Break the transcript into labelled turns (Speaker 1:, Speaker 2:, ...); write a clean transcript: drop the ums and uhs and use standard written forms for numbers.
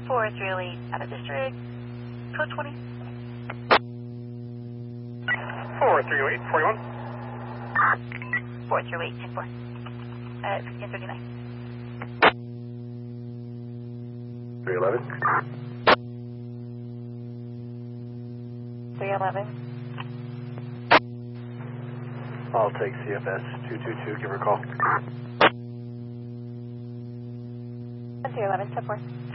Speaker 1: 4308 out of district, 1220.
Speaker 2: 4308, 41.
Speaker 1: 4308, 10-4. 1539.
Speaker 3: 311.
Speaker 1: 311.
Speaker 3: I'll take CFS 222, give her a call.
Speaker 1: 311, 10-4.